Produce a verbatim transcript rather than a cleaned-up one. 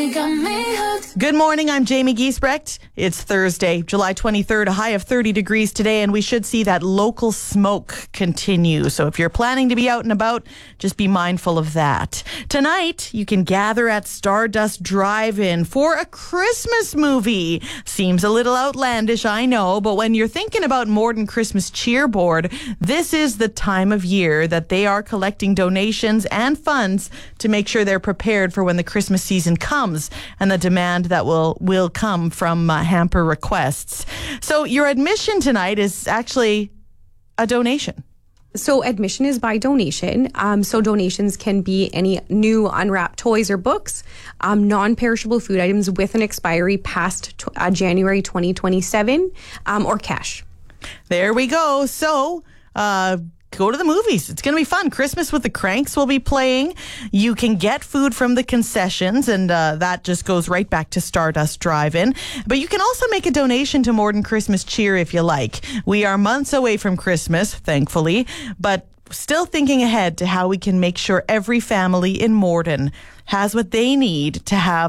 Good morning, I'm Jamie Giesbrecht. It's Thursday, July twenty-third, a high of thirty degrees today, and we should see that local smoke continue. So if you're planning to be out and about, just be mindful of that. Tonight, you can gather at Stardust Drive-In for a Christmas movie. Seems a little outlandish, I know, but when you're thinking about Morden Christmas Cheer Board, this is the time of year that they are collecting donations and funds to make sure they're prepared for when the Christmas season comes and the demand that will will come from uh, hamper requests. So your admission tonight is actually a donation. So admission is by donation. Um, so donations can be any new unwrapped toys or books, um, non-perishable food items with an expiry past t- uh, January twenty twenty-seven, um, or cash. There we go. So uh, go to the movies. It's going to be fun. Christmas with the Cranks will be playing. You can get food from the concessions, and uh, that just goes right back to Stardust Drive-In. But you can also make a donation to Morden Christmas Cheer if you like. We are months away from Christmas, thankfully, but still thinking ahead to how we can make sure every family in Morden has what they need to have